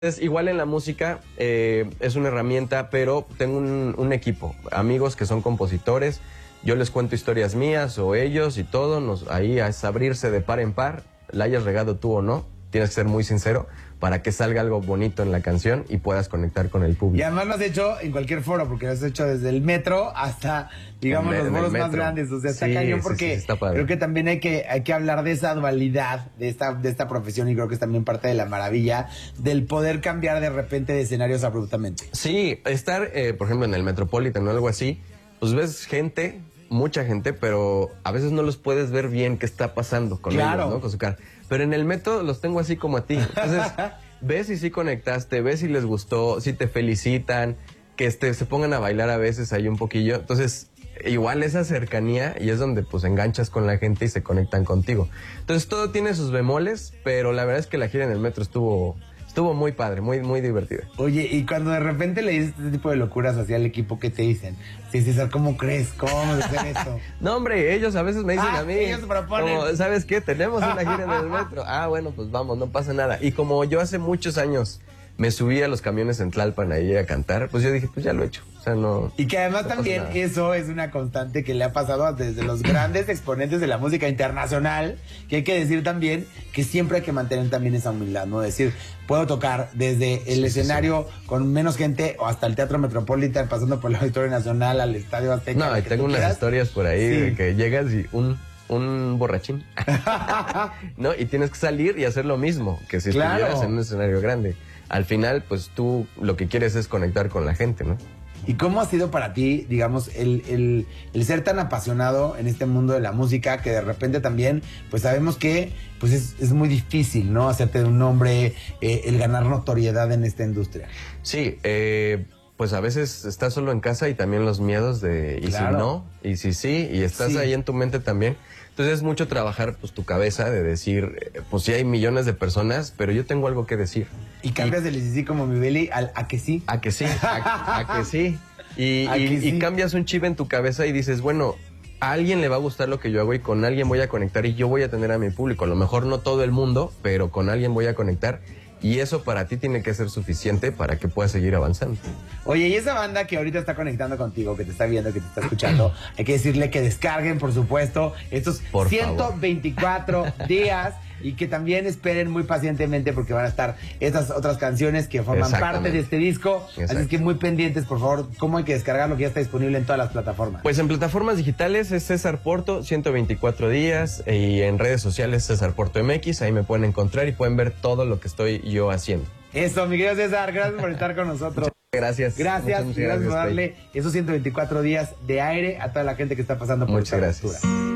Igual en la música es una herramienta, pero tengo un equipo, amigos que son compositores, yo les cuento historias mías o ellos y todo, ahí es abrirse de par en par, la hayas regado tú o no, tienes que ser muy sincero para que salga algo bonito en la canción y puedas conectar con el público. Y además lo has hecho en cualquier foro, porque lo has hecho desde el metro hasta, digamos, los foros más grandes. O sea, está cañón porque está padre. Creo que también hay que hablar de esa dualidad de esta profesión, y creo que es también parte de la maravilla del poder cambiar de repente de escenarios abruptamente. Sí, estar, por ejemplo, en el Metropolitan o algo así, pues ves gente, mucha gente, pero a veces no los puedes ver bien qué está pasando con ellos, ¿no? Con su cara. Pero en el metro los tengo así como a ti. Entonces, ves si sí conectaste, ves si les gustó, si te felicitan, que se pongan a bailar a veces ahí un poquillo. Entonces, igual esa cercanía, y es donde pues enganchas con la gente y se conectan contigo. Entonces, todo tiene sus bemoles, pero la verdad es que la gira en el metro estuvo muy padre, muy divertida. Oye, y cuando de repente le dices este tipo de locuras hacia el equipo, ¿qué te dicen? Sí, César, ¿cómo crees? ¿Cómo vamos a hacer esto? No, hombre, ellos a veces me dicen a mí, ellos proponen. como, ¿sabes qué? Tenemos una gira en el metro. Ah, bueno, pues vamos, no pasa nada. Y como yo hace muchos años me subí a los camiones en Tlalpan ahí a cantar, pues yo dije, pues ya lo he hecho. O sea, no. Y que además también eso es una constante que le ha pasado desde los grandes exponentes de la música internacional, que hay que decir también que siempre hay que mantener también esa humildad, ¿no? Decir, puedo tocar desde el escenario con menos gente o hasta el Teatro Metropolitan, pasando por el Auditorio Nacional, al Estadio Azteca. No, y tengo unas historias por ahí de que llegas y un borrachín, ¿no? Y tienes que salir y hacer lo mismo que si estuvieras en un escenario grande. Al final, pues tú lo que quieres es conectar con la gente, ¿no? ¿Y cómo ha sido para ti, digamos, el ser tan apasionado en este mundo de la música, que de repente también, pues sabemos que pues es muy difícil, ¿no? Hacerte de un nombre, el ganar notoriedad en esta industria. Sí, pues a veces estás solo en casa y también los miedos de y si no, y si sí, y estás ahí en tu mente también. Entonces es mucho trabajar pues tu cabeza de decir, pues sí hay millones de personas, pero yo tengo algo que decir. Y cambias del sí como mi Beli al a que sí. A que sí, a que sí. Y cambias un chip en tu cabeza y dices, bueno, a alguien le va a gustar lo que yo hago y con alguien voy a conectar y yo voy a tener a mi público. A lo mejor no todo el mundo, pero con alguien voy a conectar. Y eso para ti tiene que ser suficiente para que puedas seguir avanzando. Oye, y esa banda que ahorita está conectando contigo, que te está viendo, que te está escuchando, hay que decirle que descarguen, por supuesto, estos 124 días, y que también esperen muy pacientemente porque van a estar estas otras canciones que forman parte de este disco. Así es que muy pendientes, por favor. ¿Cómo hay que descargarlo? Que ya está disponible en todas las plataformas. Pues en plataformas digitales es César Porto, 124 días, y en redes sociales César Porto MX, ahí me pueden encontrar y pueden ver todo lo que estoy yo haciendo. Eso, mi querido César, gracias por estar con nosotros. Gracias. Gracias por darle esos 124 días de aire a toda la gente que está pasando por esta aventura.